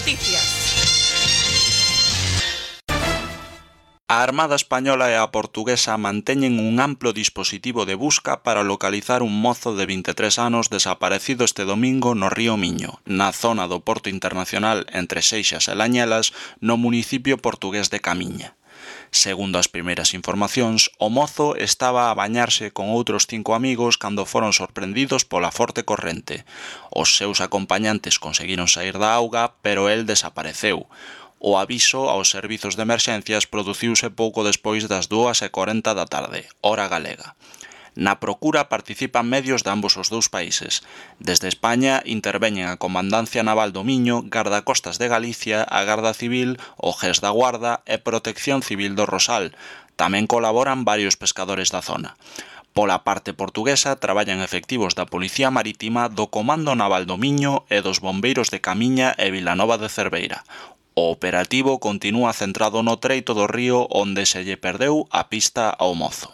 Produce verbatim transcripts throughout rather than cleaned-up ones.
Noticias. A Armada Española e a Portuguesa manteñen un amplo dispositivo de busca para localizar un mozo de vinte e tres anos desaparecido este domingo no río Miño, na zona do Porto Internacional entre Seixas e Lañelas, no municipio portugués de Camiña. Segundo as primeiras informacións, o mozo estaba a bañarse con outros cinco amigos cando foron sorprendidos pola forte corrente. Os seus acompañantes conseguiron saír da auga, pero el desapareceu. O aviso aos servizos de emerxencias produciuse pouco despois das dúas e corenta da tarde, hora galega. Na procura participan medios de ambos os dous países. Desde España interveñen a Comandancia Naval do Miño, Gardacostas de Galicia, a Garda Civil, o G E S da Guarda e Protección Civil do Rosal. Tamén colaboran varios pescadores da zona. Pola parte portuguesa traballan efectivos da Policía Marítima, do Comando Naval do Miño e dos Bombeiros de Camiña e Vilanova de Cerveira. O operativo continúa centrado no treito do río onde se lle perdeu a pista ao mozo.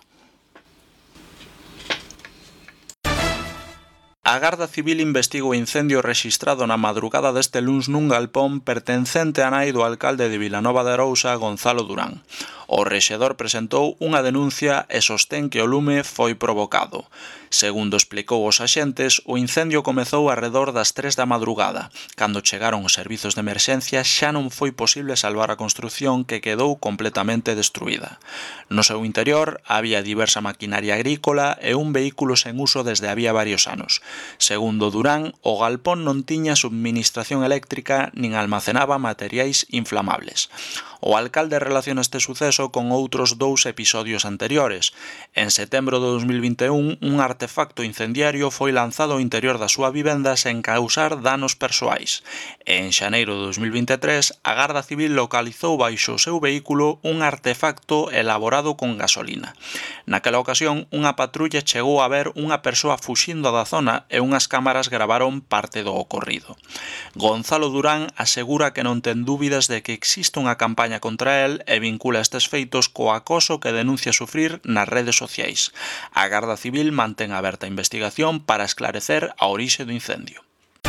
A Garda Civil investiga o incendio rexistrado na madrugada deste luns nun galpón pertencente á nai do alcalde de Vilanova de Arousa, Gonzalo Durán. O rexedor presentou unha denuncia e sostén que o lume foi provocado. Segundo explicou os axentes, o incendio comezou arredor das tres da madrugada. Cando chegaron os servizos de emerxencia xa non foi posible salvar a construción que quedou completamente destruída. No seu interior había diversa maquinaria agrícola e un vehículo sen uso desde había varios anos. Segundo Durán, o galpón non tiña subministración eléctrica nin almacenaba materiais inflamables. O alcalde relaciona este suceso con outros dous episodios anteriores. En setembro de dos mil vinte e un, un artefacto incendiario foi lanzado ao interior da súa vivenda sen causar danos persoais. E en xaneiro de dos mil vinte e tres, a Garda Civil localizou baixo o seu vehículo un artefacto elaborado con gasolina. Naquela ocasión, unha patrulla chegou a ver unha persoa fuxindo da zona e unhas cámaras gravaron parte do ocorrido. Gonzalo Durán asegura que non ten dúbidas de que existe unha campaña contra el e vincula estes feitos co acoso que denuncia sufrir nas redes sociais. A Garda Civil mantén aberta a investigación para esclarecer a orixe do incendio.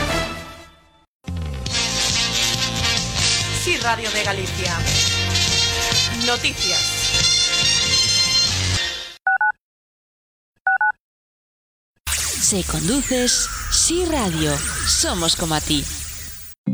Sí, Radio de Galicia. Noticias. Si conduces, Sí Radio, somos como a ti.